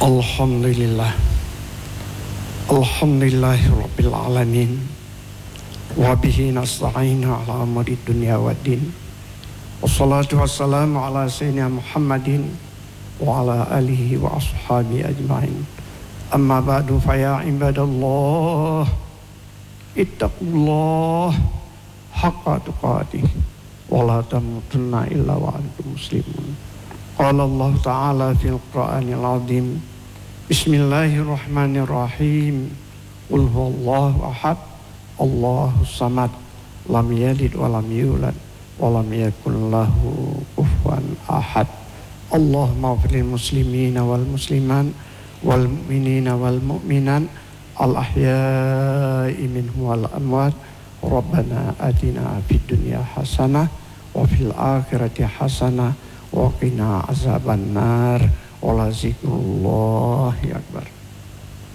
Alhamdulillah. Alhamdulillahi Rabbil Alamin. Wa bihi nasta'inu ala amri dunya waddin. Wassalatu wassalamu ala sayyidina Muhammadin wa ala alihi wa ashabihi ajma'in. Amma ba'du fa ya ibadallah, ittaqullah haqqa tuqatih wa la tamutunna illa wa antum muslimun. Qala Allah Ta'ala fil Qur'anil Azim. Bismillahirrahmanirrahim. Qul huwallahu ahad, Allahus samad, lam yalid wa lam yulad wa lam yakul lahu kufuwan ahad. Allahumma ighfir lil muslimina wal musliman wal mu'minina wal mu'minat al ahya'i minhum wal amwat. Rabbana atina fid dunya hasanah wa fil akhirati hasanah wa qina azabannar. Wa la zikrullahi akbar.